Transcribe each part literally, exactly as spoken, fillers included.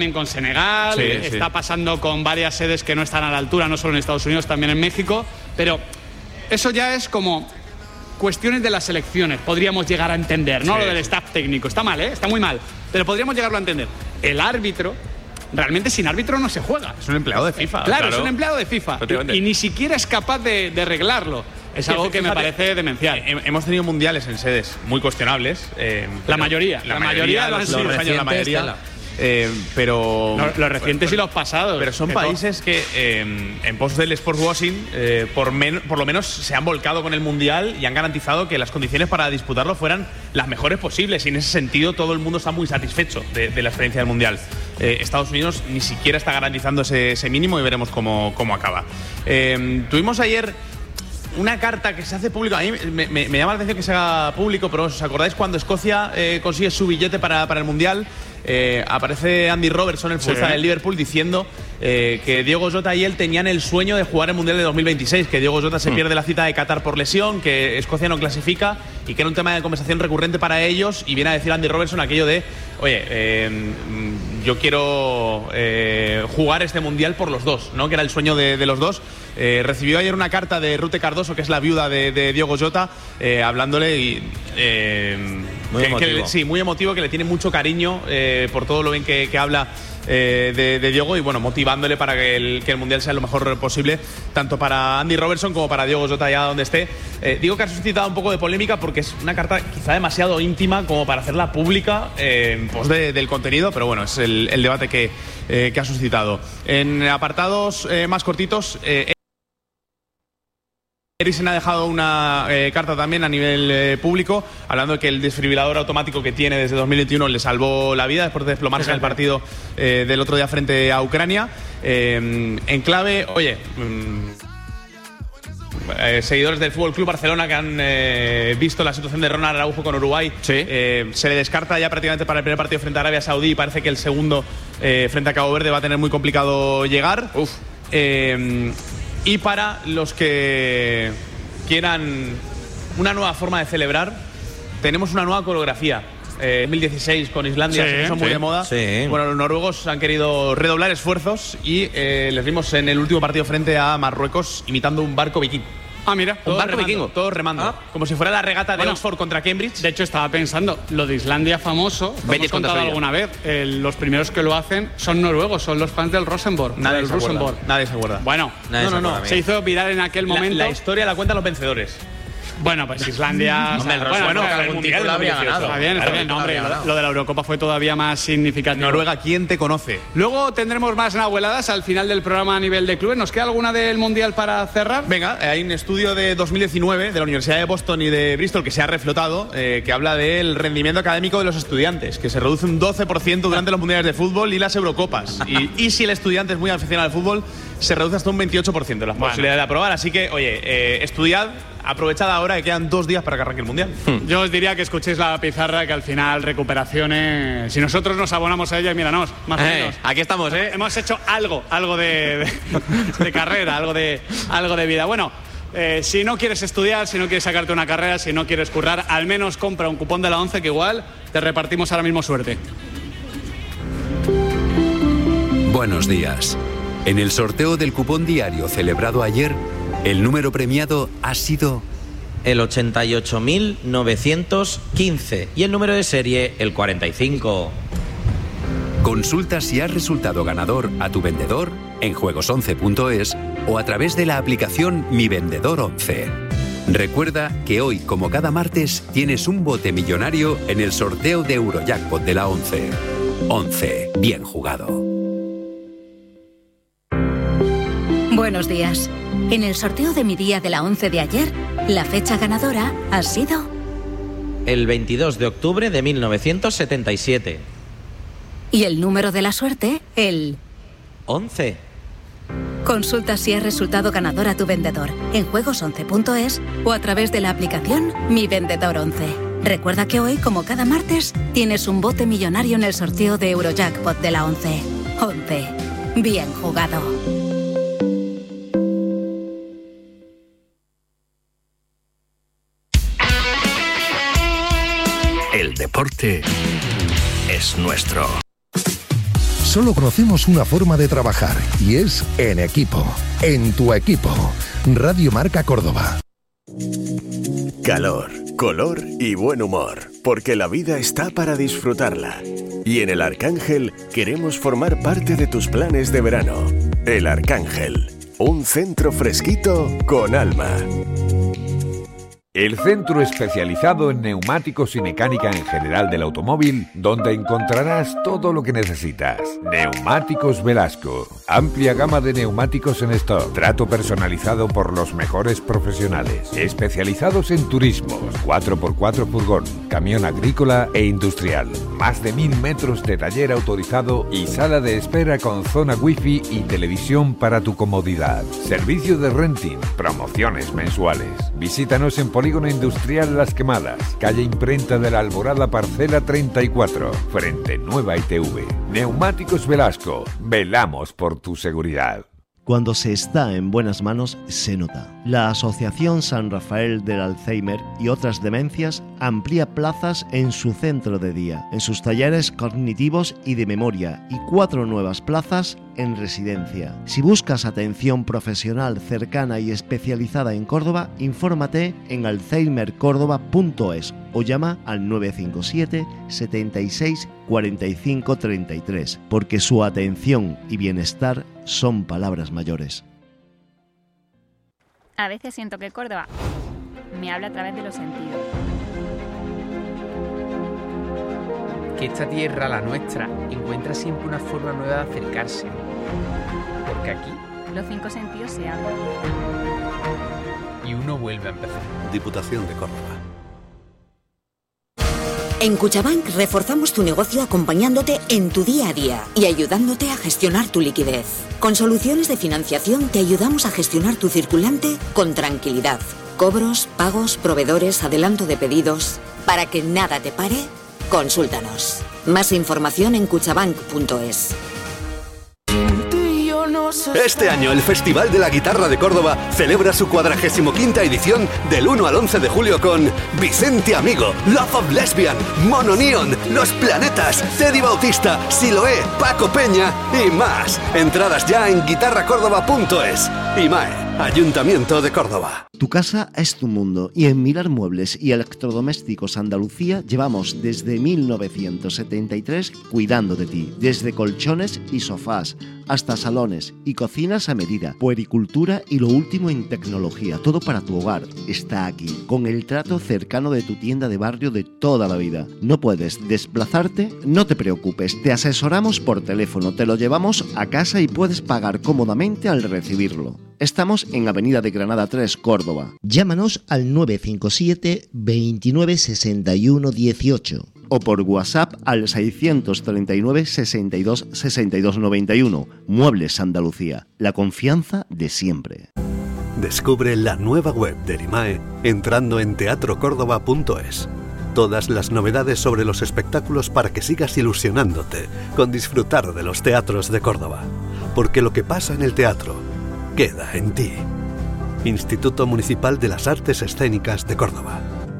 con Senegal, sí, está sí. pasando con varias sedes que no están a la altura, no solo en Estados Unidos, también en México, pero eso ya es como cuestiones de las selecciones, podríamos llegar a entender, ¿no? Sí, Lo del sí. staff técnico, está mal, ¿eh? Está muy mal, pero podríamos llegarlo a entender. El árbitro, realmente sin árbitro no se juega. Es un empleado de FIFA. Claro, claro. es un empleado de FIFA y, y ni siquiera es capaz de, de arreglarlo. Es algo que me parece demencial. Hemos tenido mundiales en sedes muy cuestionables. Eh, la mayoría, la, la mayoría, mayoría lo han sido. Los años, la mayoría. Eh, pero los, los recientes pero, y los pasados. Pero son que países todo. que eh, en pos del sportswashing eh, por, men, por lo menos se han volcado con el mundial y han garantizado que las condiciones para disputarlo fueran las mejores posibles, y en ese sentido todo el mundo está muy satisfecho de, de la experiencia del mundial. eh, Estados Unidos ni siquiera está garantizando ese, ese mínimo y veremos cómo, cómo acaba. eh, Tuvimos ayer una carta que se hace público. A mí me, me, me llama la atención que se haga público, pero ¿os acordáis cuando Escocia eh, consigue su billete para, para el mundial? Eh, aparece Andy Robertson, el futbolista sí. del Liverpool, diciendo eh, que Diogo Jota y él tenían el sueño de jugar el Mundial de dos mil veintiséis, que Diogo Jota se mm. pierde la cita de Qatar por lesión, que Escocia no clasifica y que era un tema de conversación recurrente para ellos, y viene a decir Andy Robertson aquello de oye, eh, yo quiero eh, jugar este Mundial por los dos, ¿no? Que era el sueño de, de los dos. Eh, recibió ayer una carta de Rute Cardoso, que es la viuda de, de Diogo Jota, eh, hablándole y eh, muy que, emotivo. Que, sí, muy emotivo, que le tiene mucho cariño eh, por todo lo bien que, que habla eh, de, de Diogo, y bueno, motivándole para que el, que el Mundial sea lo mejor posible, tanto para Andy Robertson como para Diogo Jota, allá donde esté. Eh, digo que ha suscitado un poco de polémica porque es una carta quizá demasiado íntima como para hacerla pública eh, en pos de, del contenido, pero bueno, es el, el debate que, eh, que ha suscitado. En apartados eh, más cortitos, eh, Eriksen ha dejado una eh, carta también a nivel eh, público, hablando de que el desfibrilador automático que tiene desde dos mil veintiuno le salvó la vida después de desplomarse en el partido eh, del otro día frente a Ucrania. Eh, en clave, oye, mmm, eh, seguidores del Fútbol Club Barcelona que han eh, visto la situación de Ronald Araujo con Uruguay, sí. eh, se le descarta ya prácticamente para el primer partido frente a Arabia Saudí, y parece que el segundo eh, frente a Cabo Verde va a tener muy complicado llegar. Uf. Eh, Y para los que quieran una nueva forma de celebrar, tenemos una nueva coreografía. Eh, dos mil dieciséis con Islandia, sí, se puso muy sí, de moda. Sí. Bueno, los noruegos han querido redoblar esfuerzos y eh, les vimos en el último partido frente a Marruecos imitando un barco vikingo. Ah, mira, un barco remando. vikingo, todos remando. Ah. Como si fuera la regata de bueno, Oxford contra Cambridge. De hecho, estaba pensando, lo de Islandia famoso, lo hemos contado alguna vez, eh, los primeros que lo hacen son noruegos, son los fans del Rosenborg. Nadie del se acuerda. Rosenborg. Nadie se acuerda. Bueno, Nadie no, se no, no, acuerda, se hizo viral en aquel La, momento. la historia la cuentan los vencedores. Bueno, pues Islandia. Hombre, el bueno, bueno, bueno, algún el mundial título habría dos mil dieciocho. ganado. Está bien, está Claro, bien. No, hombre, habría lo, ganado. lo de la Eurocopa fue todavía más significativo. Noruega, ¿quién te conoce? Luego tendremos más nahueladas al final del programa a nivel de clubes. ¿Nos queda alguna del mundial para cerrar? Venga, hay un estudio de dos mil diecinueve de la Universidad de Boston y de Bristol que se ha reflotado, eh, que habla del rendimiento académico de los estudiantes, que se reduce un doce por ciento durante los mundiales de fútbol y las Eurocopas. Y, y si el estudiante es muy aficionado al fútbol, se reduce hasta un veintiocho por ciento las bueno. posibilidades de aprobar. Así que, oye, eh, estudiad, aprovechad ahora que quedan dos días para que arranque el mundial. Yo os diría que escuchéis la pizarra, que al final recuperaciones. Si nosotros nos abonamos a ella, míranos, más o Eh, menos. aquí estamos, ¿eh? Hemos hecho algo, algo de, de, de carrera, algo de, algo de vida. Bueno, eh, si no quieres estudiar, si no quieres sacarte una carrera, si no quieres currar, al menos compra un cupón de la ONCE, que igual te repartimos ahora mismo suerte. Buenos días. En el sorteo del cupón diario celebrado ayer, el número premiado ha sido el ochenta y ocho mil novecientos quince y el número de serie el cuarenta y cinco. Consulta si has resultado ganador a tu vendedor en juegos once punto es o a través de la aplicación Mi Vendedor once. Recuerda que hoy, como cada martes, tienes un bote millonario en el sorteo de Eurojackpot de la ONCE. ONCE, bien jugado. Buenos días. En el sorteo de mi día de la ONCE de ayer, la fecha ganadora ha sido el veintidós de octubre de mil novecientos setenta y siete. Y el número de la suerte, el once. Consulta si has resultado ganador a tu vendedor en juegos once punto es o a través de la aplicación Mi Vendedor once. Recuerda que hoy, como cada martes, tienes un bote millonario en el sorteo de Eurojackpot de la ONCE. ONCE. Bien jugado. El deporte es nuestro. Solo conocemos una forma de trabajar y es en equipo. En tu equipo. Radio Marca Córdoba. Calor, color y buen humor, porque la vida está para disfrutarla. Y en El Arcángel queremos formar parte de tus planes de verano. El Arcángel, un centro fresquito con alma. El centro especializado en neumáticos y mecánica en general del automóvil, donde encontrarás todo lo que necesitas. Neumáticos Velasco. Amplia gama de neumáticos en stock. Trato personalizado por los mejores profesionales. Especializados en turismos, cuatro por cuatro furgón, camión agrícola e industrial. Más de mil metros de taller autorizado y sala de espera con zona wifi y televisión para tu comodidad. Servicio de renting, promociones mensuales. Visítanos en Polígono Industrial Las Quemadas, calle Imprenta de la Alborada, parcela treinta y cuatro, frente Nueva I T V. Neumáticos Velasco, velamos por tu seguridad. Cuando se está en buenas manos, se nota. La Asociación San Rafael del Alzheimer y otras demencias amplía plazas en su centro de día, en sus talleres cognitivos y de memoria, y cuatro nuevas plazas en residencia. Si buscas atención profesional cercana y especializada en Córdoba, infórmate en alzheimer córdoba punto es o llama al nueve cinco siete, setenta y seis, cuarenta y cinco, treinta y tres, porque su atención y bienestar son palabras mayores. A veces siento que Córdoba me habla a través de los sentidos. Que esta tierra, la nuestra, encuentra siempre una forma nueva de acercarse. Porque aquí los cinco sentidos se hablan. Y uno vuelve a empezar. Diputación de Córdoba. En Cuchabank reforzamos tu negocio acompañándote en tu día a día y ayudándote a gestionar tu liquidez. Con soluciones de financiación te ayudamos a gestionar tu circulante con tranquilidad. Cobros, pagos, proveedores, adelanto de pedidos. Para que nada te pare, consúltanos. Más información en cuchabank punto es. Este año el Festival de la Guitarra de Córdoba celebra su cuadragésimo quinta edición del uno al once de julio con Vicente Amigo, Love of Lesbian, Mono Neon, Los Planetas, Teddy Bautista, Siloé, Paco Peña y más. Entradas ya en guitarra córdoba punto es. IMAE, Ayuntamiento de Córdoba. Tu casa es tu mundo y en Milar Muebles y Electrodomésticos Andalucía llevamos desde mil novecientos setenta y tres cuidando de ti, desde colchones y sofás hasta salones y cocinas a medida, puericultura y lo último en tecnología, todo para tu hogar está aquí, con el trato cercano de tu tienda de barrio de toda la vida. ¿No puedes desplazarte? No te preocupes, te asesoramos por teléfono, te lo llevamos a casa y puedes pagar cómodamente al recibirlo. Estamos en Avenida de Granada tres, Córdoba. Llámanos al nueve cinco siete, veintinueve, sesenta y uno, dieciocho o por WhatsApp al seiscientos treinta y nueve, sesenta y dos, sesenta y dos, noventa y uno. Muebles Andalucía, la confianza de siempre. Descubre la nueva web del IMAE entrando en teatro córdoba punto es. Todas las novedades sobre los espectáculos para que sigas ilusionándote con disfrutar de los teatros de Córdoba. Porque lo que pasa en el teatro queda en ti. Instituto Municipal de las Artes Escénicas de Córdoba.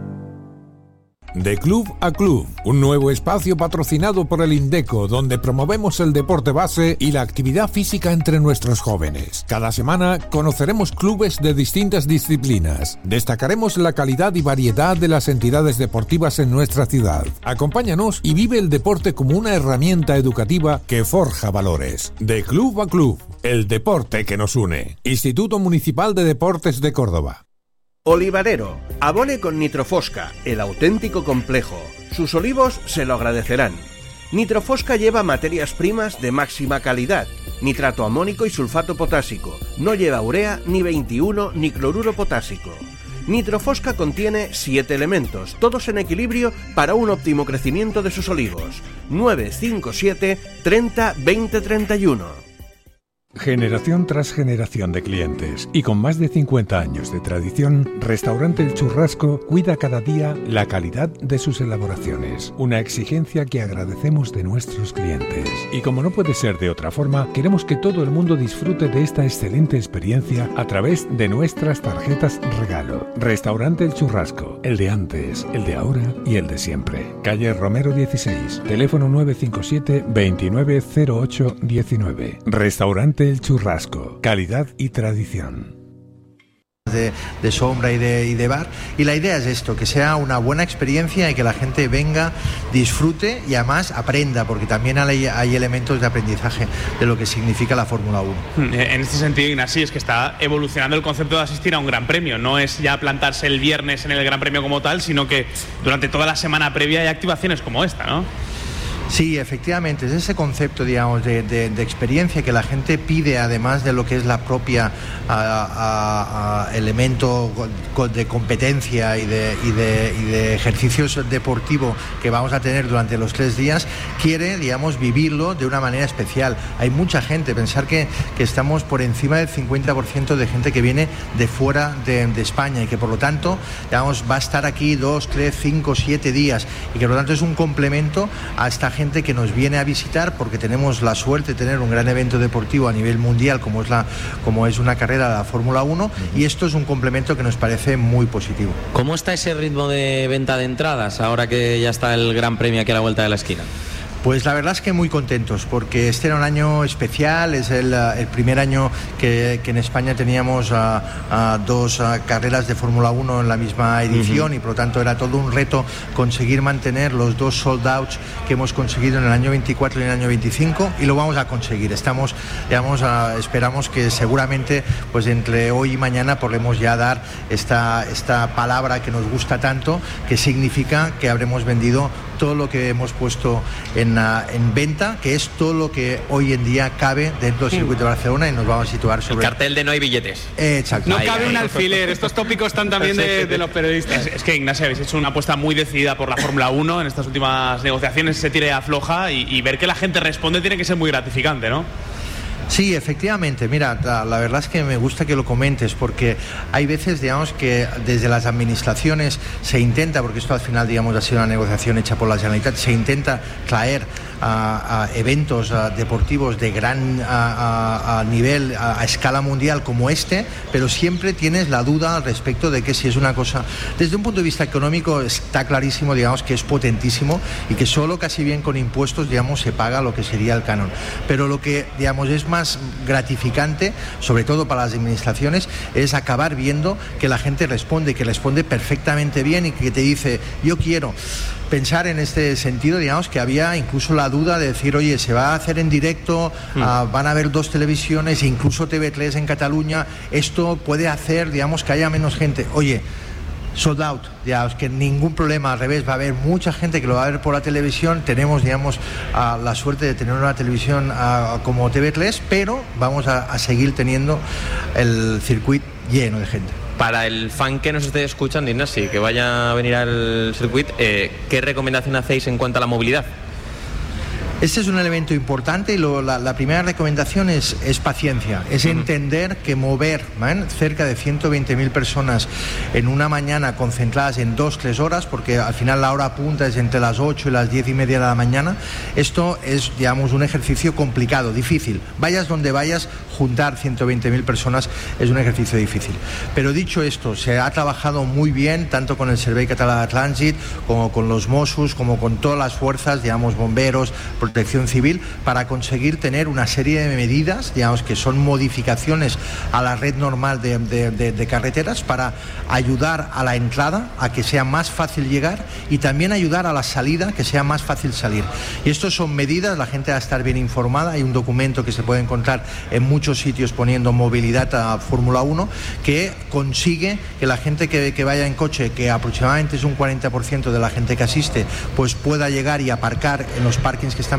De Club a Club, un nuevo espacio patrocinado por el Indeco, donde promovemos el deporte base y la actividad física entre nuestros jóvenes. Cada semana conoceremos clubes de distintas disciplinas. Destacaremos la calidad y variedad de las entidades deportivas en nuestra ciudad. Acompáñanos y vive el deporte como una herramienta educativa que forja valores. De Club a Club, el deporte que nos une. Instituto Municipal de Deportes de Córdoba. Olivarero, abone con Nitrofosca, el auténtico complejo. Sus olivos se lo agradecerán. Nitrofosca lleva materias primas de máxima calidad, nitrato amónico y sulfato potásico. No lleva urea, ni veintiuno, ni cloruro potásico. Nitrofosca contiene siete elementos, todos en equilibrio para un óptimo crecimiento de sus olivos. nueve cinco siete, treinta, veinte, treinta y uno. Generación tras generación de clientes y con más de cincuenta años de tradición, Restaurante El Churrasco cuida cada día la calidad de sus elaboraciones, una exigencia que agradecemos de nuestros clientes. Y como no puede ser de otra forma, queremos que todo el mundo disfrute de esta excelente experiencia a través de nuestras tarjetas regalo. Restaurante El Churrasco, el de antes, el de ahora y el de siempre. Calle Romero dieciséis, teléfono nueve cinco siete, veintinueve cero ocho diecinueve. Restaurante El Churrasco, calidad y tradición. De, de sombra y de, y de bar, y la idea es esto, que sea una buena experiencia y que la gente venga, disfrute y además aprenda, porque también hay, hay elementos de aprendizaje de lo que significa la Fórmula uno. En este sentido, Ignasi, es que está evolucionando el concepto de asistir a un gran premio. No es ya plantarse el viernes en el gran premio como tal, sino que durante toda la semana previa hay activaciones como esta, ¿no? Sí, efectivamente, es ese concepto, digamos, de, de, de experiencia que la gente pide, además de lo que es la propia a, a, a elemento de competencia y de, y, de, y de ejercicios deportivos que vamos a tener durante los tres días, quiere, digamos, vivirlo de una manera especial. Hay mucha gente, pensar que, que estamos por encima del cincuenta por ciento de gente que viene de fuera de, de España y que por lo tanto, digamos, va a estar aquí dos, tres, cinco, siete días y que por lo tanto es un complemento a esta gente gente que nos viene a visitar porque tenemos la suerte de tener un gran evento deportivo a nivel mundial como es la como es una carrera de la Fórmula uno, uh-huh. Y esto es un complemento que nos parece muy positivo. ¿Cómo está ese ritmo de venta de entradas ahora que ya está el Gran Premio aquí a la vuelta de la esquina? Pues la verdad es que muy contentos, porque este era un año especial, es el, el primer año que, que en España teníamos uh, uh, dos uh, carreras de Fórmula uno en la misma edición, uh-huh. Y por lo tanto era todo un reto conseguir mantener los dos sold outs que hemos conseguido en el año veinticuatro y en el año veinticinco, y lo vamos a conseguir. Estamos, digamos, uh, esperamos que seguramente pues entre hoy y mañana podremos ya dar esta, esta palabra que nos gusta tanto, que significa que habremos vendido todo lo que hemos puesto en, uh, en venta, que es todo lo que hoy en día cabe dentro del circuito de Barcelona, y nos vamos a situar sobre... El cartel de no hay billetes. Eh, exacto. No ahí, cabe ahí. un alfiler. Estos tópicos están también de, de los periodistas. Es, es que, Ignacio, habéis hecho una apuesta muy decidida por la Fórmula uno en estas últimas negociaciones, se tira y afloja, y, y ver que la gente responde tiene que ser muy gratificante, ¿no? Sí, efectivamente. Mira, la verdad es que me gusta que lo comentes, porque hay veces, digamos, que desde las administraciones se intenta, porque esto al final, digamos, ha sido una negociación hecha por la Generalitat, se intenta traer a, a eventos a, deportivos de gran a, a, a nivel, a, a escala mundial como este, pero siempre tienes la duda al respecto de que si es una cosa, desde un punto de vista económico está clarísimo, digamos, que es potentísimo y que solo casi bien con impuestos, digamos, se paga lo que sería el canon. Pero lo que, digamos, es más gratificante, sobre todo para las administraciones, es acabar viendo que la gente responde, que responde perfectamente bien y que te dice, yo quiero. Pensar en este sentido, digamos, que había incluso la duda de decir, oye, se va a hacer en directo, mm. uh, van a haber dos televisiones, incluso T V tres en Cataluña, esto puede hacer, digamos, que haya menos gente. Oye, sold out, digamos, que ningún problema, al revés, va a haber mucha gente que lo va a ver por la televisión. Tenemos, digamos, uh, la suerte de tener una televisión uh, como T V tres, pero vamos a, a seguir teniendo el circuito lleno de gente. Para el fan que nos esté escuchando, Ignasi, que vaya a venir al circuito, eh, ¿qué recomendación hacéis en cuanto a la movilidad? Este es un elemento importante y lo, la, la primera recomendación es, es paciencia, es uh-huh. entender que mover ¿man? cerca de ciento veinte mil personas en una mañana concentradas en dos, tres horas, porque al final la hora punta es entre las ocho y las diez y media de la mañana, esto es, digamos, un ejercicio complicado, difícil. Vayas donde vayas, juntar ciento veinte mil personas es un ejercicio difícil. Pero dicho esto, se ha trabajado muy bien, tanto con el Servei Català de Trànsit, como con los Mossos, como con todas las fuerzas, digamos, bomberos, protección civil, para conseguir tener una serie de medidas, digamos, que son modificaciones a la red normal de, de, de, de carreteras, para ayudar a la entrada a que sea más fácil llegar y también ayudar a la salida, que sea más fácil salir. Y estos son medidas, la gente va a estar bien informada. Hay un documento que se puede encontrar en muchos sitios poniendo movilidad a Fórmula uno, que consigue que la gente que, que vaya en coche, que aproximadamente es un cuarenta por ciento de la gente que asiste, pues pueda llegar y aparcar en los parkings que están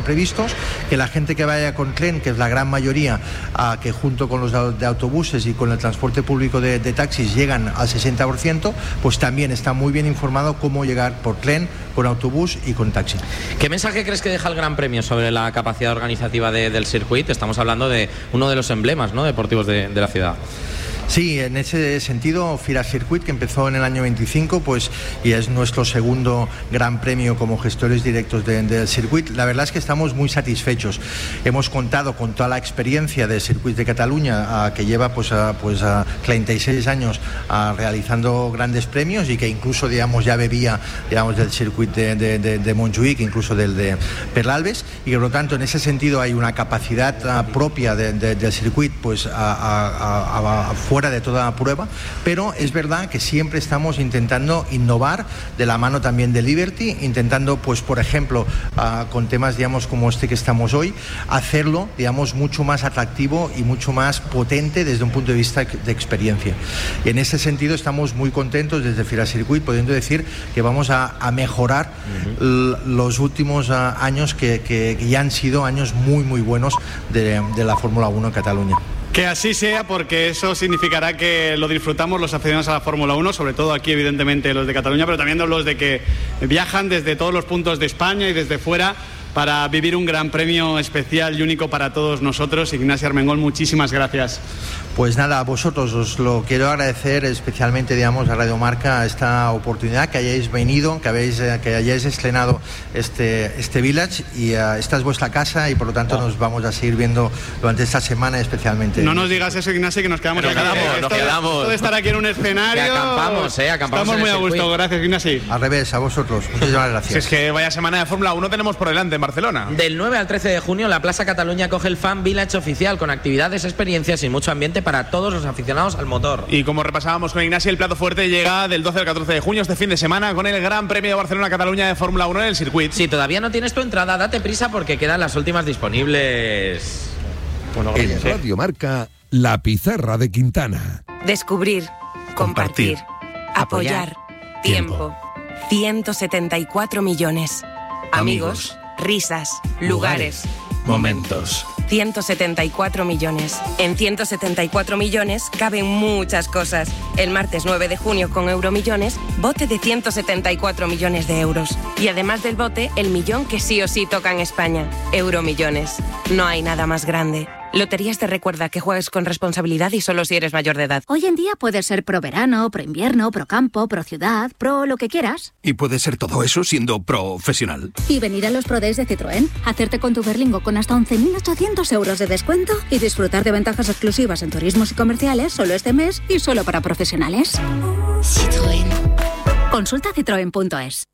están previstos, que la gente que vaya con tren, que es la gran mayoría, a que junto con los de autobuses y con el transporte público de, de taxis llegan al sesenta por ciento, pues también está muy bien informado cómo llegar por tren, por autobús y con taxi. ¿Qué mensaje crees que deja el Gran Premio sobre la capacidad organizativa de, del circuit? Estamos hablando de uno de los emblemas, ¿no?, deportivos de, de la ciudad. Sí, en ese sentido, Fira Circuit, que empezó en el año veinticinco, pues, y es nuestro segundo gran premio como gestores directos de, del circuit, la verdad es que estamos muy satisfechos. Hemos contado con toda la experiencia del Circuit de Cataluña, a, que lleva pues a, pues a treinta y seis años a, realizando grandes premios y que incluso, digamos, ya bebía, digamos, del Circuit de, de, de, de Montjuïc, incluso del de Perlalbes, y que por lo tanto en ese sentido hay una capacidad a, propia de, de, del circuit, pues a, a, a, a, fuera de toda prueba, pero es verdad que siempre estamos intentando innovar de la mano también de Liberty, intentando, pues por ejemplo, uh, con temas, digamos, como este que estamos hoy, hacerlo, digamos, mucho más atractivo y mucho más potente desde un punto de vista de experiencia. Y en ese sentido estamos muy contentos desde Fira Circuit, pudiendo decir que vamos a, a mejorar uh-huh. los últimos uh, años que, que, que ya han sido años muy muy buenos de, de la Fórmula uno en Cataluña. Que así sea, porque eso significará que lo disfrutamos los aficionados a la Fórmula uno, sobre todo aquí evidentemente los de Cataluña, pero también los de que viajan desde todos los puntos de España y desde fuera para vivir un gran premio especial y único para todos nosotros. Ignacio Armengol, muchísimas gracias. Pues nada, a vosotros os lo quiero agradecer especialmente, digamos, a Radio Marca esta oportunidad, que hayáis venido, que habéis que hayáis estrenado este este Village, y uh, esta es vuestra casa y por lo tanto oh. nos vamos a seguir viendo durante esta semana especialmente. No nos digas eso, Ignacio, que nos quedamos aquí. Nos quedamos, esto, nos quedamos. Esto de estar aquí en un escenario. Que acampamos, eh, acampamos. Estamos muy a gusto, gracias, Ignacio. Al revés, a vosotros. Muchísimas gracias. Si es que vaya semana de Fórmula uno tenemos por delante en Barcelona. Del nueve al trece de junio, la Plaza Cataluña coge el Fan Village oficial, con actividades, experiencias y mucho ambiente para todos los aficionados al motor. Y como repasábamos con Ignacio, el plato fuerte llega del doce al catorce de junio, este fin de semana, con el Gran Premio de Barcelona-Cataluña de Fórmula uno en el circuit. Si todavía no tienes tu entrada, date prisa porque quedan las últimas disponibles. Bueno, en Radio Marca, La Pizarra de Quintana. Descubrir, compartir, apoyar, tiempo. ciento setenta y cuatro millones. Amigos, risas, lugares, momentos. ciento setenta y cuatro millones. En ciento setenta y cuatro millones caben muchas cosas. El martes nueve de junio con Euromillones, bote de ciento setenta y cuatro millones de euros. Y además del bote, el millón que sí o sí toca en España. Euromillones. No hay nada más grande. Loterías te recuerda que juegues con responsabilidad y solo si eres mayor de edad. Hoy en día puedes ser pro verano, pro invierno, pro campo, pro ciudad, pro lo que quieras. Y puedes ser todo eso siendo profesional. Y venir a los Pro Days de Citroën, hacerte con tu Berlingo con hasta once mil ochocientos euros de descuento y disfrutar de ventajas exclusivas en turismos y comerciales solo este mes y solo para profesionales. Citroën. Consulta citroen punto es.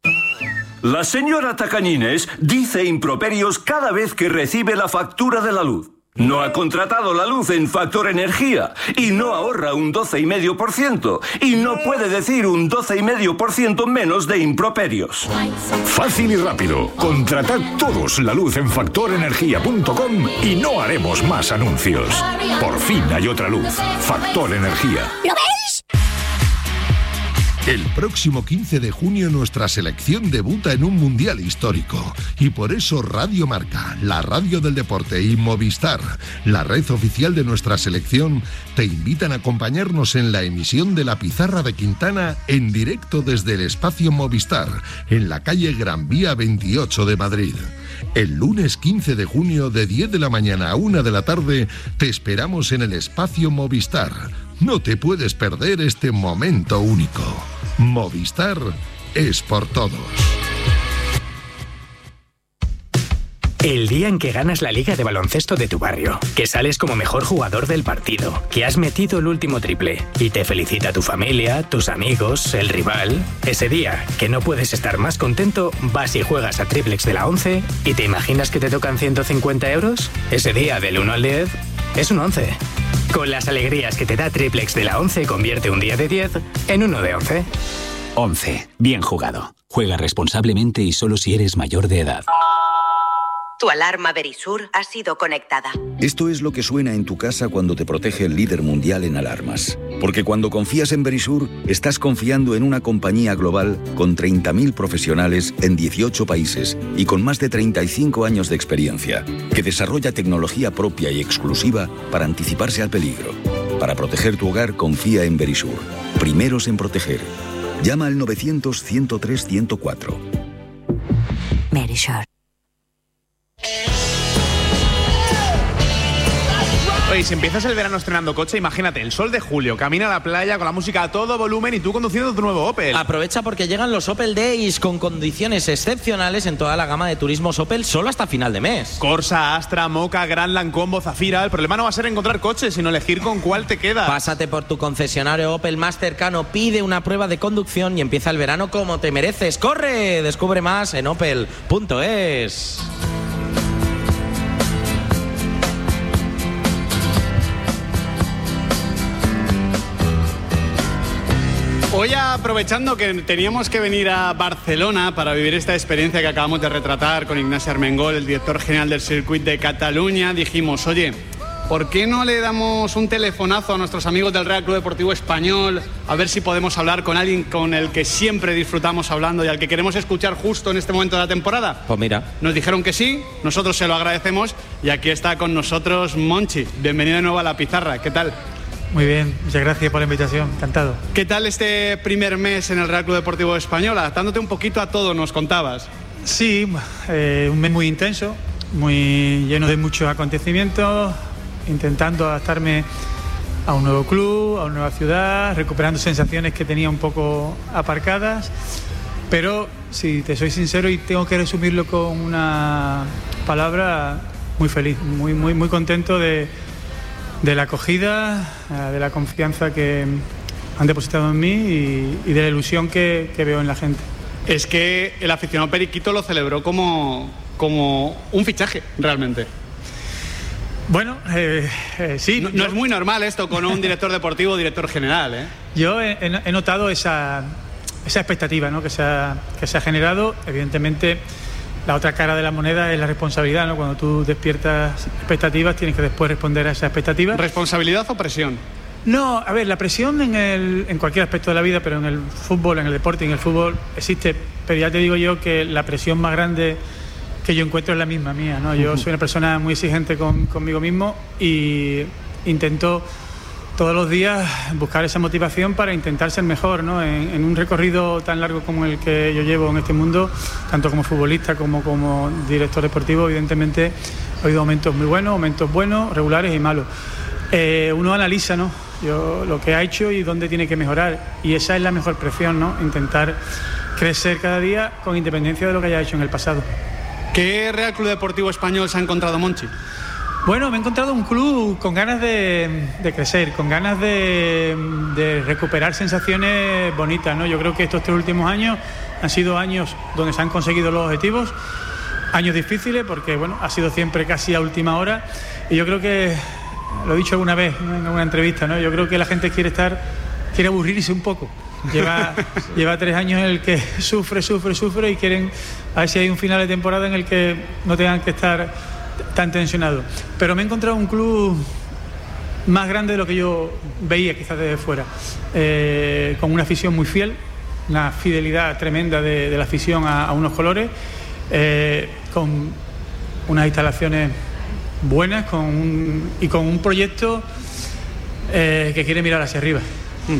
La señora Tacañines dice improperios cada vez que recibe la factura de la luz. No ha contratado la luz en Factor Energía y no ahorra un doce coma cinco por ciento y no puede decir un doce coma cinco por ciento menos de improperios. Fácil y rápido. Contratad todos la luz en factor energía punto com y no haremos más anuncios. Por fin hay otra luz. Factor Energía. ¿Lo veis? El próximo quince de junio nuestra selección debuta en un mundial histórico y por eso Radio Marca, la radio del deporte, y Movistar, la red oficial de nuestra selección, te invitan a acompañarnos en la emisión de La Pizarra de Quintana en directo desde el espacio Movistar, en la calle Gran Vía veintiocho de Madrid. El lunes quince de junio de diez de la mañana a una de la tarde te esperamos en el espacio Movistar. No te puedes perder este momento único. Movistar es por todos. El día en que ganas la liga de baloncesto de tu barrio, que sales como mejor jugador del partido, que has metido el último triple y te felicita tu familia, tus amigos, el rival. Ese día, que no puedes estar más contento, vas y juegas a Triplex de la once y te imaginas que te tocan ciento cincuenta euros. Ese día, del uno al diez, es un once. Con las alegrías que te da Triplex de la once, convierte un día de diez en uno de once. once. Bien jugado. Juega responsablemente y solo si eres mayor de edad. Tu alarma Verisur ha sido conectada. Esto es lo que suena en tu casa cuando te protege el líder mundial en alarmas. Porque cuando confías en Verisur, estás confiando en una compañía global con treinta mil profesionales en dieciocho países y con más de treinta y cinco años de experiencia, que desarrolla tecnología propia y exclusiva para anticiparse al peligro. Para proteger tu hogar, confía en Verisur. Primeros en proteger. Llama al novecientos, ciento tres, ciento cuatro. Verisur. Oye, si empiezas el verano estrenando coche, imagínate, el sol de julio, camina a la playa con la música a todo volumen y tú conduciendo tu nuevo Opel. Aprovecha porque llegan los Opel Days con condiciones excepcionales en toda la gama de turismos Opel solo hasta final de mes. Corsa, Astra, Mocha, Grandland, Combo, Zafira. El problema no va a ser encontrar coches, sino elegir con cuál te queda. Pásate por tu concesionario Opel más cercano, pide una prueba de conducción y empieza el verano como te mereces. ¡Corre! Descubre más en opel punto es. Hoy, aprovechando que teníamos que venir a Barcelona para vivir esta experiencia que acabamos de retratar con Ignasi Armengol, el director general del Circuit de Cataluña, dijimos, oye, ¿por qué no le damos un telefonazo a nuestros amigos del Real Club Deportivo Español a ver si podemos hablar con alguien con el que siempre disfrutamos hablando y al que queremos escuchar justo en este momento de la temporada? Pues mira. Nos dijeron que sí, nosotros se lo agradecemos y aquí está con nosotros Monchi. Bienvenido de nuevo a La Pizarra, ¿qué tal? Muy bien, muchas gracias por la invitación, encantado. ¿Qué tal este primer mes en el Real Club Deportivo Español? Adaptándote un poquito a todo, nos contabas. Sí, eh, un mes muy intenso, muy lleno de muchos acontecimientos, intentando adaptarme a un nuevo club, a una nueva ciudad, recuperando sensaciones que tenía un poco aparcadas, pero si te soy sincero y tengo que resumirlo con una palabra, muy feliz, muy, muy, muy contento de... de la acogida, de la confianza que han depositado en mí y, y de la ilusión que, que veo en la gente. Es que el aficionado periquito lo celebró como, como un fichaje, realmente. Bueno, eh, eh, sí. No, no es muy normal esto con un director deportivo o director general, ¿eh? Yo he, he notado esa, esa expectativa, ¿no?, que se ha, que se ha generado. Evidentemente, la otra cara de la moneda es la responsabilidad, ¿no? Cuando tú despiertas expectativas, tienes que después responder a esa expectativa. ¿Responsabilidad o presión? No, a ver, la presión en, el, en cualquier aspecto de la vida, pero en el fútbol, en el deporte, en el fútbol existe. Pero ya te digo yo que la presión más grande que yo encuentro es la misma mía, ¿no? Yo soy una persona muy exigente con, conmigo mismo y intento todos los días buscar esa motivación para intentar ser mejor, ¿no? En, en un recorrido tan largo como el que yo llevo en este mundo, tanto como futbolista como como director deportivo, evidentemente ha habido momentos muy buenos, momentos buenos, regulares y malos. Eh, uno analiza, ¿no?, yo, lo que ha hecho y dónde tiene que mejorar, y esa es la mejor presión, ¿no?, intentar crecer cada día con independencia de lo que haya hecho en el pasado. ¿Qué Real Club Deportivo Español se ha encontrado, Monchi? Bueno, me he encontrado un club con ganas de, de crecer, con ganas de, de recuperar sensaciones bonitas, ¿no? Yo creo que estos tres últimos años han sido años donde se han conseguido los objetivos, años difíciles porque, bueno, ha sido siempre casi a última hora, y yo creo que, lo he dicho alguna vez en una entrevista, ¿no?, yo creo que la gente quiere estar, quiere aburrirse un poco. Lleva, lleva tres años en el que sufre, sufre, sufre y quieren a ver si hay un final de temporada en el que no tengan que estar tan tensionado. Pero me he encontrado un club más grande de lo que yo veía quizás desde fuera, eh, con una afición muy fiel, una fidelidad tremenda de, de la afición a, a unos colores, eh, con unas instalaciones buenas con un, y con un proyecto eh, que quiere mirar hacia arriba.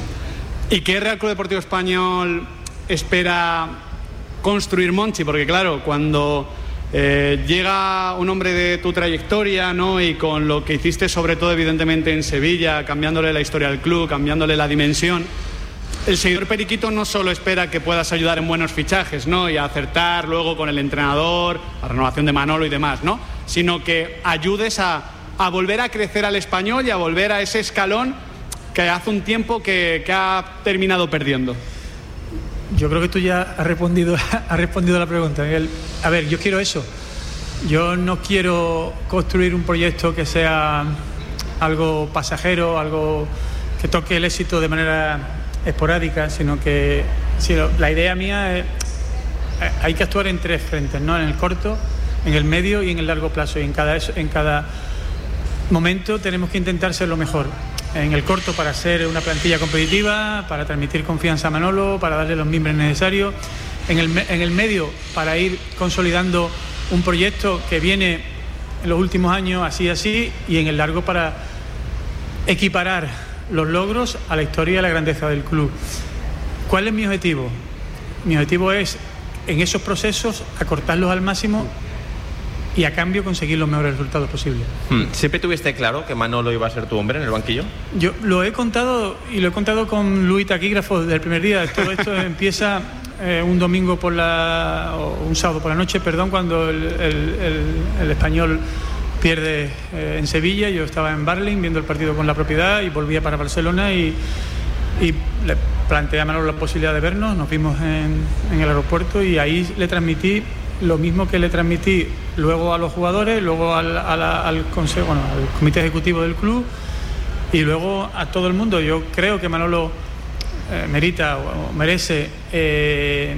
¿Y qué Real Club Deportivo Español espera construir, Monchi? Porque claro, cuando Eh, llega un hombre de tu trayectoria, ¿no?, y con lo que hiciste sobre todo evidentemente en Sevilla, cambiándole la historia al club, cambiándole la dimensión, el seguidor periquito no solo espera que puedas ayudar en buenos fichajes, ¿no?, y a acertar luego con el entrenador, la renovación de Manolo y demás, ¿no?, sino que ayudes a, a volver a crecer al Español y a volver a ese escalón que hace un tiempo que, que ha terminado perdiendo. Yo creo que tú ya has respondido, has respondido a la pregunta, Miguel. A ver, yo quiero eso. Yo no quiero construir un proyecto que sea algo pasajero, algo que toque el éxito de manera esporádica, sino que sino, la idea mía es, hay que actuar en tres frentes, ¿no? En el corto, en el medio y en el largo plazo. Y en cada, en cada momento tenemos que intentar ser lo mejor. En el corto, para ser una plantilla competitiva, para transmitir confianza a Manolo, para darle los mimbres necesarios. En el, en el medio, para ir consolidando un proyecto que viene en los últimos años así así, y en el largo para equiparar los logros a la historia y a la grandeza del club. ¿Cuál es mi objetivo? Mi objetivo es, en esos procesos, acortarlos al máximo y a cambio conseguir los mejores resultados posibles. ¿Siempre tuviste claro que Manolo iba a ser tu hombre en el banquillo? Yo lo he contado, y lo he contado con Luis Taquígrafo desde el primer día. Todo esto empieza eh, un domingo por la... o un sábado por la noche, perdón, cuando el, el, el, el Español pierde eh, en Sevilla. Yo estaba en Barling viendo el partido con la propiedad y volvía para Barcelona y, y le planteé a Manolo la posibilidad de vernos. Nos vimos en, en el aeropuerto y ahí le transmití lo mismo que le transmití luego a los jugadores, luego al, al, al, consejo, bueno, al comité ejecutivo del club y luego a todo el mundo. Yo creo que Manolo eh, merita o merece eh,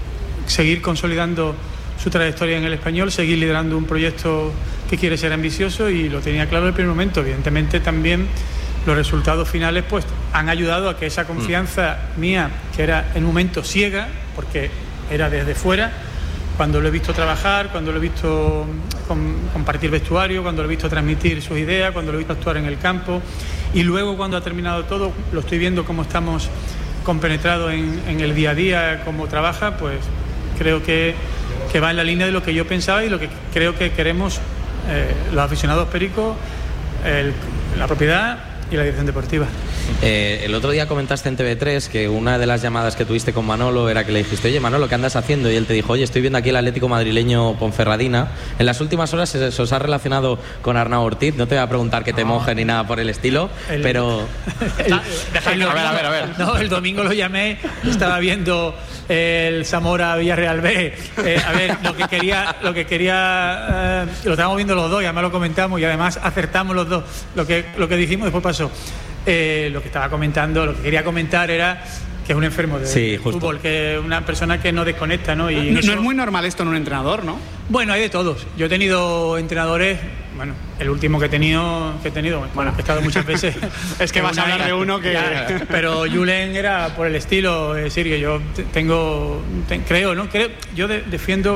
seguir consolidando su trayectoria en el Español, seguir liderando un proyecto que quiere ser ambicioso, y lo tenía claro en el primer momento. Evidentemente también los resultados finales pues han ayudado a que esa confianza mm. mía, que era en un momento ciega, porque era desde fuera, cuando lo he visto trabajar, cuando lo he visto com- compartir vestuario, cuando lo he visto transmitir sus ideas, cuando lo he visto actuar en el campo, y luego cuando ha terminado todo, lo estoy viendo cómo estamos compenetrados en, en el día a día, cómo trabaja, pues creo que, que va en la línea de lo que yo pensaba y lo que creo que queremos eh, los aficionados pericos, el, la propiedad y la dirección deportiva. Eh, el otro día comentaste en T V tres que una de las llamadas que tuviste con Manolo era que le dijiste: oye, Manolo, ¿qué andas haciendo? Y él te dijo: oye, estoy viendo aquí el Atlético madrileño Ponferradina. En las últimas horas se, se os ha relacionado con Arnau Ortiz. No te voy a preguntar que te moje ni nada por el estilo, el, pero... El, el, a ver, a ver, a ver. No, el domingo lo llamé, estaba viendo el Zamora Villarreal B. Eh, a ver, lo que quería, lo que quería, eh, lo estábamos viendo los dos y además lo comentamos y además acertamos los dos. Lo que, lo que dijimos después pasó. Eh, lo que estaba comentando, lo que quería comentar era que es un enfermo de sí, fútbol, que es una persona que no desconecta, ¿no? Y no, eso... no es muy normal esto en un entrenador, ¿no? Bueno, hay de todos. Yo he tenido entrenadores, bueno, el último que he tenido, que he tenido, bueno, que he estado muchas veces. Es que vas a hablar de uno que... Ya, pero Julen era por el estilo, es decir, que yo tengo, te, creo, ¿no? Creo, yo de, defiendo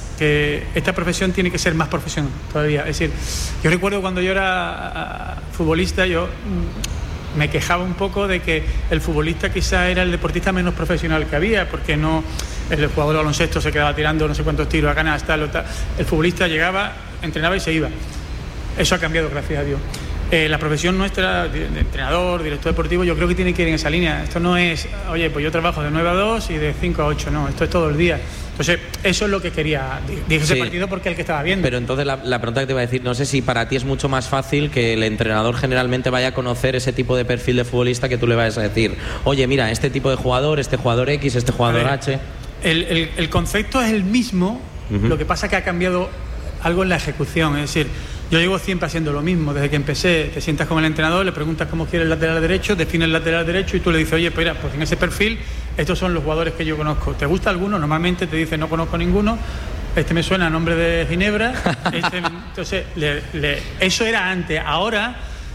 que esta profesión tiene que ser más profesional todavía. Es decir, yo recuerdo cuando yo era uh, futbolista, yo... me quejaba un poco de que el futbolista quizá era el deportista menos profesional que había, porque no el jugador de baloncesto se quedaba tirando no sé cuántos tiros a canasta, tal, tal. El futbolista llegaba, entrenaba y se iba. Eso ha cambiado, gracias a Dios. Eh, la profesión nuestra de, de entrenador, director deportivo, yo creo que tiene que ir en esa línea. Esto no es, oye, pues yo trabajo de nueve a dos y de cinco a ocho, no, esto es todo el día. Entonces, eso es lo que quería. Dije ese sí. partido porque es el que estaba viendo. Pero entonces la, la pregunta que te iba a decir, no sé si para ti es mucho más fácil que el entrenador generalmente vaya a conocer ese tipo de perfil de futbolista, que tú le vayas a decir: oye, mira, este tipo de jugador, este jugador X, este jugador ver, H. El, el, el concepto es el mismo, uh-huh. Lo que pasa es que ha cambiado algo en la ejecución. Es decir, yo llevo siempre haciendo lo mismo. Desde que empecé, te sientas con el entrenador, le preguntas cómo quiere el lateral derecho, define el lateral derecho y tú le dices: oye, pues, mira, pues en ese perfil estos son los jugadores que yo conozco. ¿Te gusta alguno? Normalmente te dice: no conozco ninguno. Este me suena a nombre de Ginebra. Este, entonces, le, le, eso era antes. Ahora,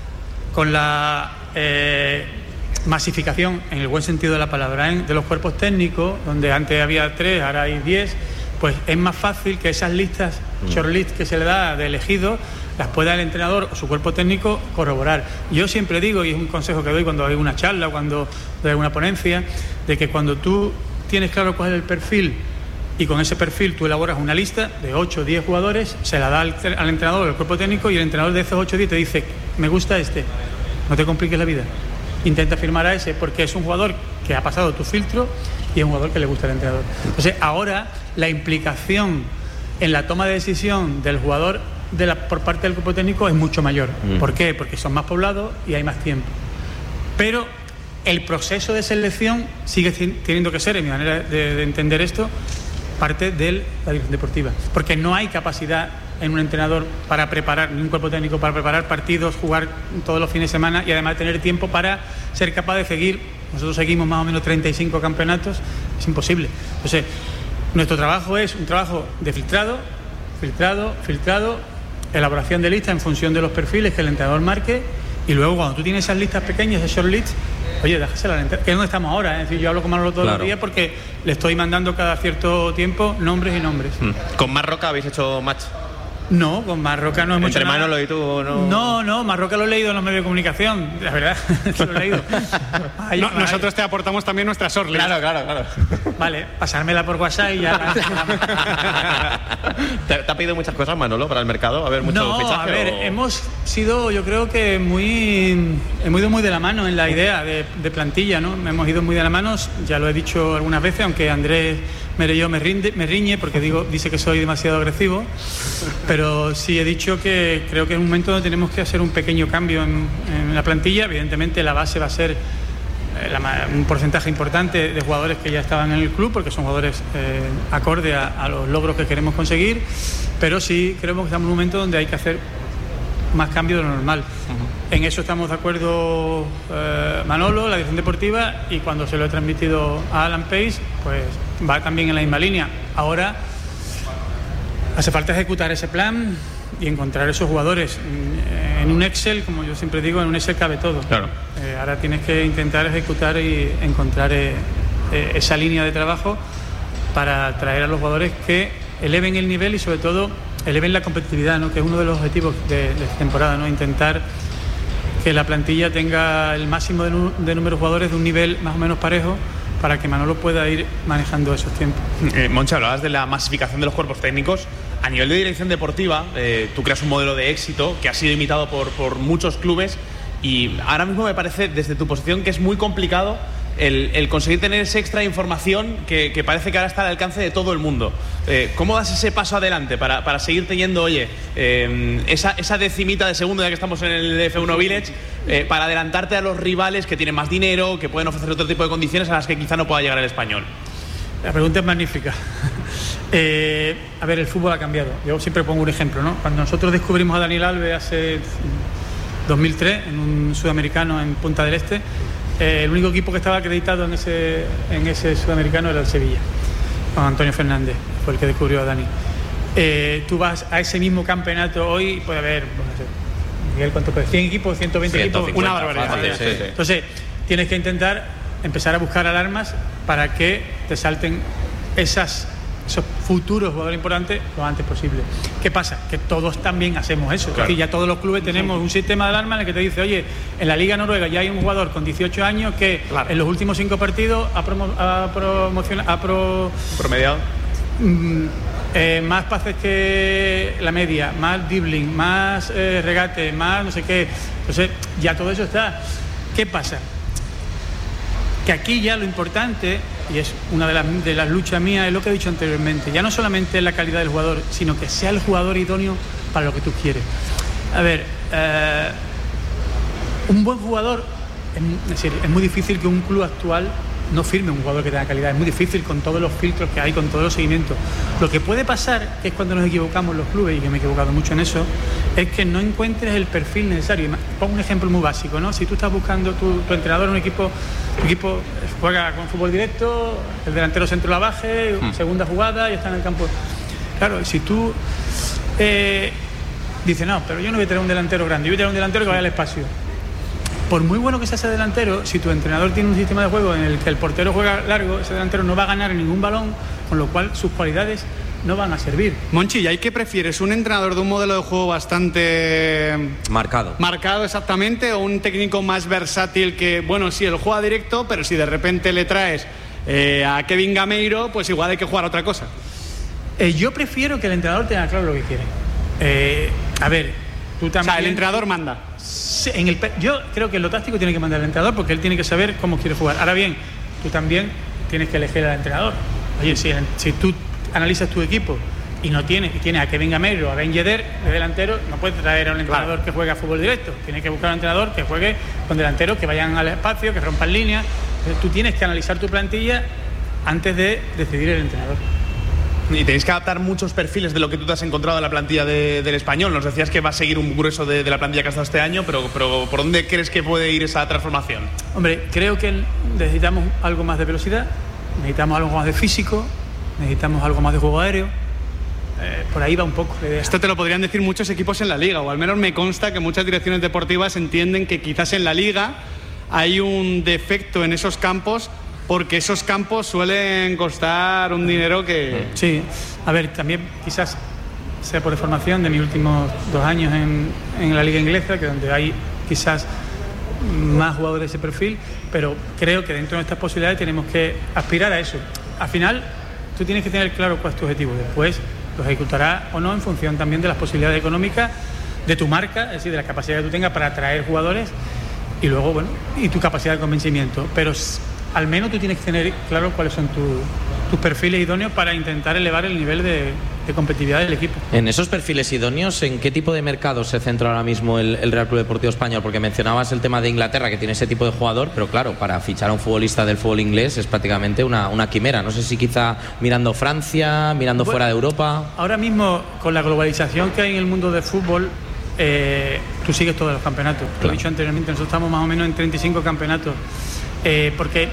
con la eh, masificación, en el buen sentido de la palabra, ¿eh? de los cuerpos técnicos, donde antes había tres, ahora hay diez, pues es más fácil que esas listas, mm. shortlist que se le da de elegidos, las pueda el entrenador o su cuerpo técnico corroborar. Yo siempre digo, y es un consejo que doy cuando hay una charla, cuando doy una ponencia, de que cuando tú tienes claro cuál es el perfil y con ese perfil tú elaboras una lista de ocho o diez jugadores, se la da al, al entrenador o al cuerpo técnico, y el entrenador de esos ocho o diez te dice: me gusta este, no te compliques la vida, intenta firmar a ese, porque es un jugador que ha pasado tu filtro y es un jugador que le gusta al entrenador. Entonces ahora la implicación en la toma de decisión del jugador de la, por parte del cuerpo técnico es mucho mayor. Mm. ¿Por qué? Porque son más poblados y hay más tiempo. Pero el proceso de selección sigue teniendo que ser, en mi manera de, de entender esto, parte de la dirección deportiva. Porque no hay capacidad en un entrenador para preparar, ni un cuerpo técnico para preparar partidos, jugar todos los fines de semana y además tener tiempo para ser capaz de seguir. Nosotros seguimos más o menos treinta y cinco campeonatos, es imposible. Entonces, nuestro trabajo es un trabajo de filtrado, filtrado, filtrado, elaboración de listas en función de los perfiles que el entrenador marque, y luego cuando tú tienes esas listas pequeñas, esos short lists, oye, déjasela al entrenador, que es donde estamos ahora, ¿eh? Es decir, yo hablo con Manolo todos Claro. los días porque le estoy mandando cada cierto tiempo nombres y nombres. Mm. ¿Con Marroca habéis hecho match? No, con Marroca no hemos Entre hecho nada. Manolo y tú, ¿no? No, no, Marroca lo he leído en los medios de comunicación, la verdad, lo he leído. Ay, No, ay. nosotros te aportamos también nuestra shortlist. Claro, claro, claro. Vale, pasármela por WhatsApp y ya. ¿Te, te ha pedido muchas cosas, Manolo, para el mercado? A ver, mucho No, fichaje. a ver, o- hemos sido, yo creo que muy, hemos ido muy de la mano en la idea de, de plantilla, ¿no? Hemos ido muy de la mano, ya lo he dicho algunas veces, aunque Andrés Merelló me, rinde, me riñe porque digo, dice que soy demasiado agresivo, pero sí he dicho que creo que es un momento donde tenemos que hacer un pequeño cambio en, en la plantilla. Evidentemente la base va a ser eh, la ma- un porcentaje importante de jugadores que ya estaban en el club, porque son jugadores eh, acorde a, a los logros que queremos conseguir, pero sí creemos que estamos en un momento donde hay que hacer más cambio de lo normal. En eso estamos de acuerdo eh, Manolo, la dirección deportiva, y cuando se lo he transmitido a Alan Pace, pues va también en la misma línea. Ahora hace falta ejecutar ese plan y encontrar esos jugadores. En un Excel, como yo siempre digo, en un Excel cabe todo. Claro. Eh, ahora tienes que intentar ejecutar y encontrar eh, eh, esa línea de trabajo para traer a los jugadores que eleven el nivel y sobre todo eleven la competitividad, ¿no? Que es uno de los objetivos de, de esta temporada, ¿no? Intentar que la plantilla tenga el máximo de, nu- de número de jugadores de un nivel más o menos parejo para que Manolo pueda ir manejando esos tiempos. Eh, Monchi, hablabas de la masificación de los cuerpos técnicos. A nivel de dirección deportiva, eh, tú creas un modelo de éxito que ha sido imitado por, por muchos clubes, y ahora mismo me parece, desde tu posición, que es muy complicado el, el conseguir tener esa extra información que, que parece que ahora está al alcance de todo el mundo. Eh, ¿Cómo das ese paso adelante para, para seguir teniendo, oye, eh, esa, esa decimita de segundo, ya que estamos en el F uno Village, eh, para adelantarte a los rivales que tienen más dinero, que pueden ofrecer otro tipo de condiciones a las que quizá no pueda llegar el español? La pregunta es magnífica. Eh, a ver, el fútbol ha cambiado. Yo siempre pongo un ejemplo, ¿no? Cuando nosotros descubrimos a Daniel Alves hace dos mil tres en un sudamericano en Punta del Este, eh, el único equipo que estaba acreditado en ese, en ese sudamericano era el Sevilla, con Antonio Fernández, fue el que descubrió a Dani. Eh, tú vas a ese mismo campeonato hoy y puede haber, pues, no sé, Miguel, ¿cuánto puede? ¿cien equipos? ¿ciento veinte equipos? Una barbaridad. fácil, sí, sí. Entonces, tienes que intentar empezar a buscar alarmas para que te salten esas, esos futuros jugadores importantes lo antes posible. ¿Qué pasa? Que todos también hacemos eso. Claro. Es decir, ya todos los clubes tenemos un sistema de alarma en el que te dice, oye, en la Liga Noruega ya hay un jugador con dieciocho años que en los últimos cinco partidos ha, promo ha, promociona ha pro promediado mm, eh, más pases que la media, más dribbling, más eh, regate, más no sé qué. Entonces, ya todo eso está. ¿Qué pasa? Que aquí ya lo importante, y es una de las, de las luchas mías, es lo que he dicho anteriormente, ya no solamente la calidad del jugador, sino que sea el jugador idóneo para lo que tú quieres. A ver, eh, un buen jugador, es decir, es muy difícil que un club actual no firme un jugador que tenga calidad, es muy difícil con todos los filtros que hay, con todos los seguimientos. Lo que puede pasar, que es cuando nos equivocamos los clubes, y yo me he equivocado mucho en eso, es que no encuentres el perfil necesario. Pongo un ejemplo muy básico, ¿no? Si tú estás buscando tu, tu entrenador en un equipo, tu equipo juega con fútbol directo, el delantero centro la baje, Hmm. segunda jugada y está en el campo. Claro, si tú eh, dices, no, pero yo no voy a tener un delantero grande, yo voy a tener un delantero que vaya al espacio. Por muy bueno que sea ese delantero, si tu entrenador tiene un sistema de juego en el que el portero juega largo, ese delantero no va a ganar ningún balón, con lo cual sus cualidades no van a servir. Monchi, ¿y ahí qué prefieres? ¿Un entrenador de un modelo de juego bastante marcado? Marcado exactamente, o un técnico más versátil que, bueno, sí, él juega directo, pero si de repente le traes eh, a Kevin Gameiro, pues igual hay que jugar a otra cosa? Eh, yo prefiero que el entrenador tenga claro lo que quiere. Eh, a ver, tú también... O sea, el entrenador manda. Sí, en el, yo creo que en lo táctico tiene que mandar el entrenador porque él tiene que saber cómo quiere jugar. Ahora bien, tú también tienes que elegir al entrenador. Oye, si, si tú analizas tu equipo y no tienes, y tienes a Kevin Gameiro o a Ben Yedder de delantero, no puedes traer a un entrenador claro. que juegue a fútbol directo. Tienes que buscar a un entrenador que juegue con delanteros que vayan al espacio, que rompan líneas. Entonces, tú tienes que analizar tu plantilla antes de decidir el entrenador. Y tenéis que adaptar muchos perfiles de lo que tú te has encontrado en la plantilla de, del Español. Nos decías que va a seguir un grueso de, de la plantilla que ha estado este año, pero, pero ¿por dónde crees que puede ir esa transformación? Hombre, creo que necesitamos algo más de velocidad, necesitamos algo más de físico, necesitamos algo más de juego aéreo, eh, por ahí va un poco. Esto te lo podrían decir muchos equipos en la Liga, o al menos me consta que muchas direcciones deportivas entienden que quizás en la Liga hay un defecto en esos campos, porque esos campos suelen costar un dinero que... Sí, a ver, también quizás sea por formación de mis últimos dos años en, en la Liga Inglesa, que donde hay quizás más jugadores de ese perfil, pero creo que dentro de nuestras posibilidades tenemos que aspirar a eso. Al final, tú tienes que tener claro cuál es tu objetivo, después lo ejecutarás o no en función también de las posibilidades económicas de tu marca, es decir, de la capacidad que tú tengas para atraer jugadores y luego, bueno, y tu capacidad de convencimiento, pero al menos tú tienes que tener claro cuáles son tu, tus perfiles idóneos para intentar elevar el nivel de, de competitividad del equipo. En esos perfiles idóneos, ¿en qué tipo de mercado se centra ahora mismo el, el Real Club Deportivo Español? Porque mencionabas el tema de Inglaterra, que tiene ese tipo de jugador, pero claro, para fichar a un futbolista del fútbol inglés es prácticamente una, una quimera. No sé si quizá mirando Francia, mirando bueno, fuera de Europa. Ahora mismo, con la globalización que hay en el mundo del fútbol, eh, tú sigues todos los campeonatos. Claro. Lo he dicho anteriormente, nosotros estamos más o menos en treinta y cinco campeonatos. Eh, porque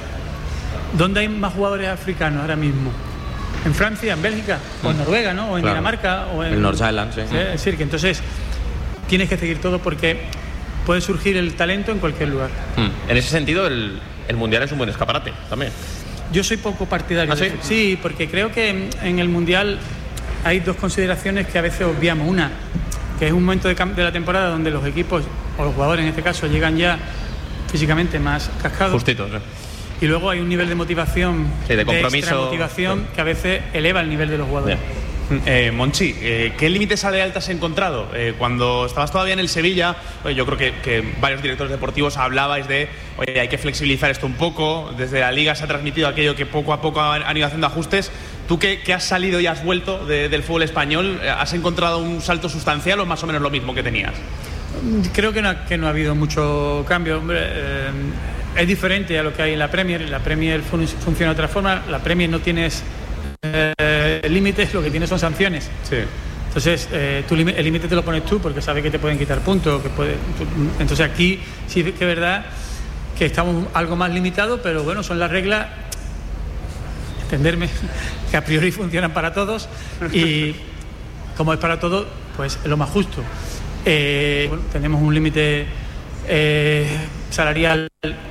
¿dónde hay más jugadores africanos ahora mismo? ¿En Francia, en Bélgica, o en Noruega, ¿no? O en claro. Dinamarca, o en el North Island, sí. ¿sí? Es decir, que entonces tienes que seguir todo porque puede surgir el talento en cualquier lugar. Mm. En ese sentido, el, el Mundial es un buen escaparate también. Yo soy poco partidario. ¿Ah, sí? De, sí, porque creo que en, en el Mundial hay dos consideraciones que a veces obviamos. Una, que es un momento de, de la temporada donde los equipos, o los jugadores en este caso, llegan ya físicamente más cascados. Justitos, ¿eh? Y luego hay un nivel de motivación, sí, de compromiso, de motivación sí. que a veces eleva el nivel de los jugadores. Eh, Monchi, eh, ¿qué límites salarial te has encontrado? Eh, cuando estabas todavía en el Sevilla, oye, yo creo que, que varios directores deportivos hablabais de, oye, hay que flexibilizar esto un poco. Desde la Liga se ha transmitido aquello que poco a poco han, han ido haciendo ajustes. ¿Tú que, que has salido y has vuelto de, del fútbol español, has encontrado un salto sustancial o más o menos lo mismo que tenías? Creo que no, que no ha habido mucho cambio. Hombre, eh, es diferente a lo que hay en la Premier. La Premier fun- funciona de otra forma. La Premier no tienes eh, límites, lo que tienes son sanciones. Sí. Entonces, eh, tú, el límite te lo pones tú porque sabes que te pueden quitar puntos. Que puede, entonces aquí sí que es verdad que estamos algo más limitados, pero bueno, son las reglas, entenderme, que a priori funcionan para todos y como es para todos, pues es lo más justo. Eh, bueno, tenemos un límite eh, salarial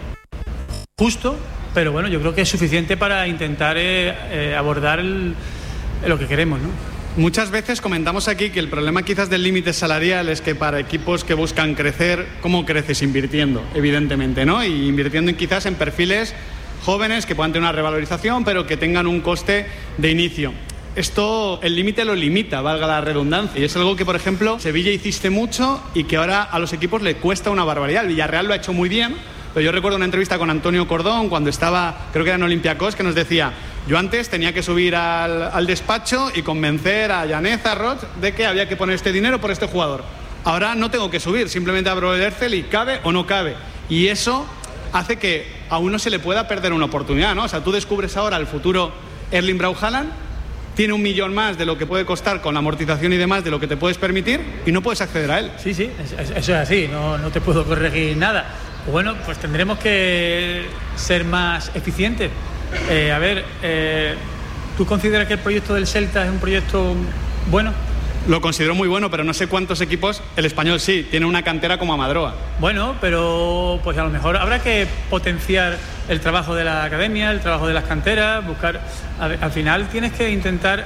justo, pero bueno, yo creo que es suficiente para intentar eh, eh, abordar el, lo que queremos, ¿no? Muchas veces comentamos aquí que el problema quizás del límite salarial es que para equipos que buscan crecer, ¿cómo creces? Invirtiendo, evidentemente, ¿no? Y invirtiendo quizás en perfiles jóvenes que puedan tener una revalorización, pero que tengan un coste de inicio. Esto, el límite lo limita, valga la redundancia, y es algo que, por ejemplo, Sevilla hiciste mucho y que ahora a los equipos le cuesta una barbaridad. El Villarreal lo ha hecho muy bien, pero yo recuerdo una entrevista con Antonio Cordón cuando estaba, creo que era en Olympiacos, que nos decía: yo antes tenía que subir al, al despacho y convencer a Yanez, a Roch, de que había que poner este dinero por este jugador. Ahora no tengo que subir, simplemente abro el Excel y cabe o no cabe. Y eso hace que a uno se le pueda perder una oportunidad, ¿no? O sea, tú descubres ahora el futuro Erling Braut Haaland, tiene un millón más de lo que puede costar con la amortización y demás de lo que te puedes permitir y no puedes acceder a él. Sí, sí, eso es así, no, no te puedo corregir nada. Bueno, pues tendremos que ser más eficientes. Eh, a ver, eh, ¿tú consideras que el proyecto del Celta es un proyecto bueno? Lo considero muy bueno, pero no sé cuántos equipos, el Español sí, tiene una cantera como Amadroa. Bueno, pero pues a lo mejor habrá que potenciar el trabajo de la academia, el trabajo de las canteras, buscar... A, al final tienes que intentar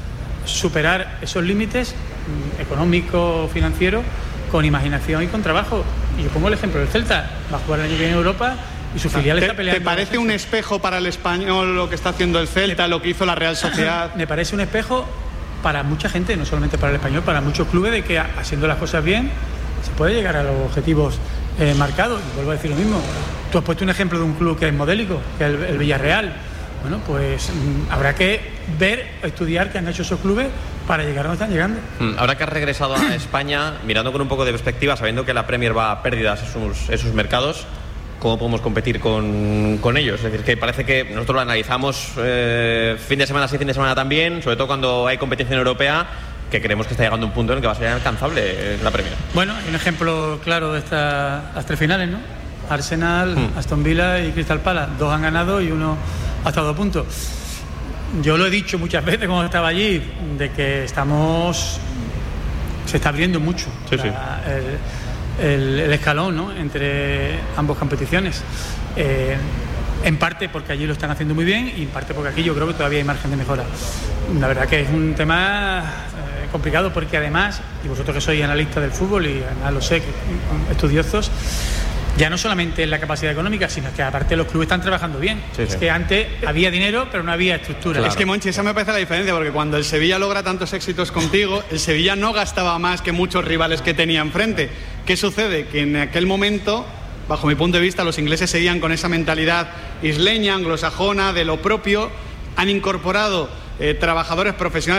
superar esos límites económicos, financieros, con imaginación y con trabajo. Y yo pongo el ejemplo del Celta, va a jugar el año que viene en Europa y su filial ¿Te, está peleando. ¿Te parece un espejo para el Español lo que está haciendo el Celta, lo que hizo la Real Sociedad? Me parece un espejo para mucha gente, no solamente para el Español, para muchos clubes, de que haciendo las cosas bien se puede llegar a los objetivos eh, marcados. Y vuelvo a decir lo mismo, tú has puesto un ejemplo de un club que es modélico, que es el, el Villarreal. Bueno, pues mmm, habrá que ver, estudiar qué han hecho esos clubes para llegar a donde están llegando. Ahora que has regresado a España, mirando con un poco de perspectiva, sabiendo que la Premier va a pérdidas en sus, en sus mercados, ¿cómo podemos competir con, con ellos? Es decir, que parece que nosotros lo analizamos eh, fin de semana sí, fin de semana también, sobre todo cuando hay competición europea, que creemos que está llegando a un punto en el que va a ser inalcanzable la Premier. Bueno, hay un ejemplo claro de estas las tres finales, ¿no? Arsenal, hmm. Aston Villa y Crystal Palace. Dos han ganado y uno ha estado a punto. yo lo he dicho muchas veces cuando estaba allí, de que estamos, se está abriendo mucho Sí, la- sí. El, el- el escalón, ¿no?, entre ambas competiciones. Eh, en parte porque allí lo están haciendo muy bien y en parte porque aquí yo creo que todavía hay margen de mejora. La verdad que es un tema eh, complicado porque además, y vosotros que sois analistas del fútbol y además lo sé, que, estudiosos, ya no solamente en la capacidad económica, sino que aparte los clubes están trabajando bien. Sí, es sí. que antes había dinero, pero no había estructura. Es que, Monchi, esa me parece la diferencia, porque cuando el Sevilla logra tantos éxitos contigo, el Sevilla no gastaba más que muchos rivales que tenía enfrente. ¿Qué sucede? Que en aquel momento, bajo mi punto de vista, los ingleses seguían con esa mentalidad isleña, anglosajona, de lo propio, han incorporado eh, trabajadores profesionales